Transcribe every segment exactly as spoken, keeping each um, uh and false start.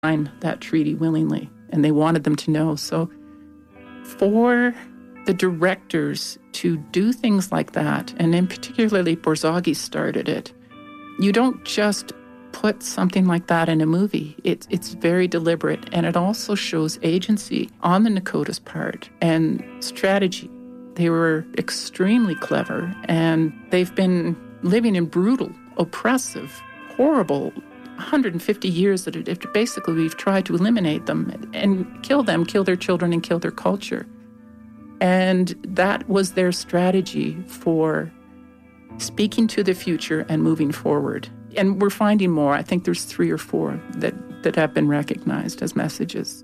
sign that treaty willingly, and they wanted them to know. So for the directors to do things like that, and in particularly Borzage started it, you don't just put something like that in a movie. It, it's very deliberate, and it also shows agency on the Nakota's part and strategy. They were extremely clever, and they've been living in brutal, oppressive, horrible one hundred fifty years that it, basically we've tried to eliminate them and kill them, kill their children, and kill their culture. And that was their strategy for speaking to the future and moving forward. And we're finding more. I think there's three or four that, that have been recognized as messages.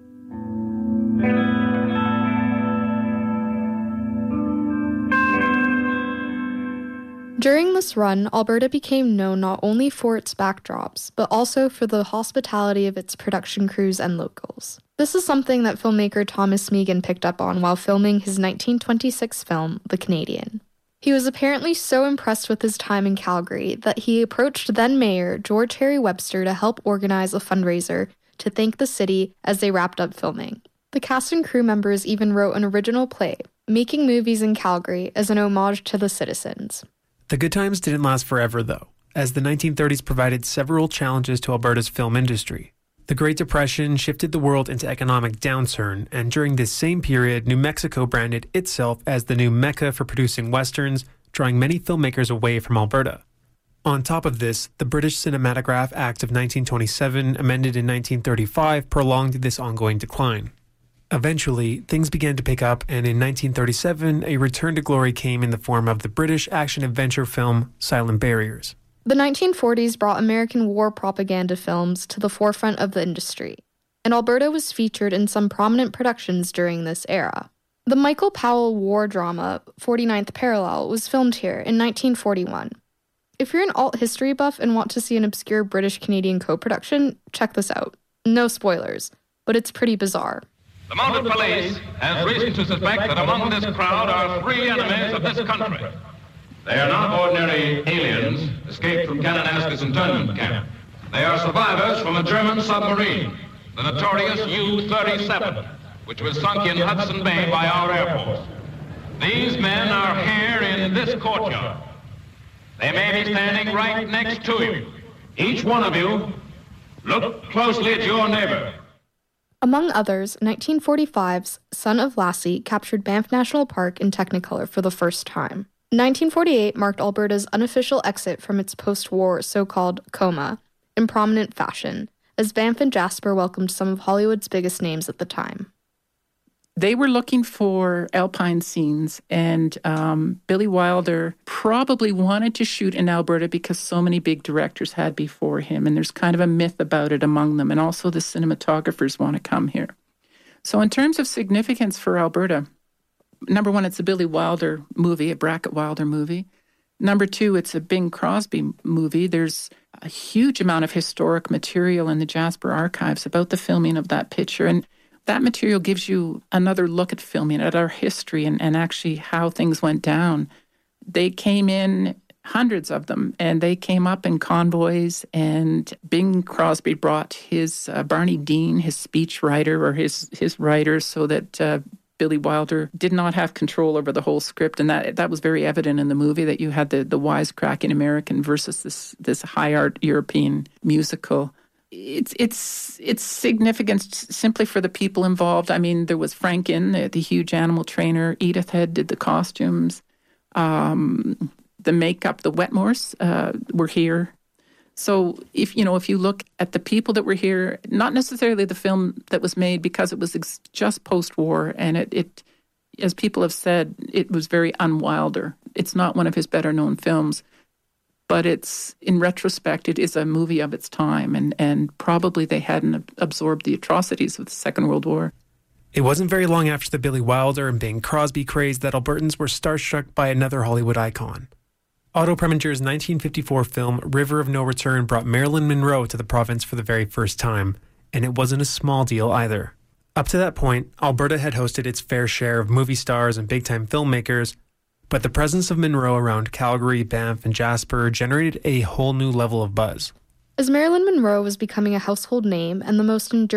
During this run, Alberta became known not only for its backdrops, but also for the hospitality of its production crews and locals. This is something that filmmaker Thomas Meighan picked up on while filming his nineteen twenty-six film, The Canadian. He was apparently so impressed with his time in Calgary that he approached then-Mayor George Harry Webster to help organize a fundraiser to thank the city as they wrapped up filming. The cast and crew members even wrote an original play, Making Movies in Calgary, as an homage to the citizens. The good times didn't last forever, though, as the nineteen thirties provided several challenges to Alberta's film industry. The Great Depression shifted the world into economic downturn, and during this same period, New Mexico branded itself as the new mecca for producing westerns, drawing many filmmakers away from Alberta. On top of this, the British Cinematograph Act of nineteen twenty-seven, amended in nineteen thirty-five, prolonged this ongoing decline. Eventually, things began to pick up, and in nineteen thirty-seven, a return to glory came in the form of the British action-adventure film Silent Barriers. The nineteen forties brought American war propaganda films to the forefront of the industry, and Alberta was featured in some prominent productions during this era. The Michael Powell war drama, forty-ninth Parallel, was filmed here in nineteen forty-one. If you're an alt history buff and want to see an obscure British-Canadian co-production, check this out. No spoilers, but it's pretty bizarre. The mounted police has reason to suspect that among this crowd are three enemies of this country. They are not ordinary aliens escaped from Kananaskis internment camp. They are survivors from a German submarine, the notorious U thirty-seven, which was sunk in Hudson Bay by our Air Force. These men are here in this courtyard. They may be standing right next to you. Each one of you, look closely at your neighbor. Among others, nineteen forty-five's Son of Lassie captured Banff National Park in Technicolor for the first time. nineteen forty-eight marked Alberta's unofficial exit from its post-war so-called coma in prominent fashion, as Banff and Jasper welcomed some of Hollywood's biggest names at the time. They were looking for alpine scenes, and um, Billy Wilder probably wanted to shoot in Alberta because so many big directors had before him, and there's kind of a myth about it among them, and also the cinematographers want to come here. So in terms of significance for Alberta, number one, it's a Billy Wilder movie, a Brackett Wilder movie. Number two, it's a Bing Crosby movie. There's a huge amount of historic material in the Jasper archives about the filming of that picture, and that material gives you another look at filming, at our history, and, and actually how things went down. They came in, hundreds of them, and they came up in convoys, and Bing Crosby brought his, uh, Barney Dean, his speech writer, or his, his writer, so that uh, Billy Wilder did not have control over the whole script, and that that was very evident in the movie, that you had the, the wisecracking American versus this, this high art European musical. It's it's it's significant simply for the people involved. I mean, there was Frank Inn, the, the huge animal trainer. Edith Head did the costumes, um, the makeup. The Wetmores uh, were here. So if you know, if you look at the people that were here, not necessarily the film that was made, because it was ex- just post-war, and it, it, as people have said, it was very un-Wilder. It's not one of his better-known films. But it's, in retrospect, it is a movie of its time, and, and probably they hadn't absorbed the atrocities of the Second World War. It wasn't very long after the Billy Wilder and Bing Crosby craze that Albertans were starstruck by another Hollywood icon. Otto Preminger's nineteen fifty-four film River of No Return brought Marilyn Monroe to the province for the very first time, and it wasn't a small deal either. Up to that point, Alberta had hosted its fair share of movie stars and big-time filmmakers, but the presence of Monroe around Calgary, Banff, and Jasper generated a whole new level of buzz. As Marilyn Monroe was becoming a household name and the most enduring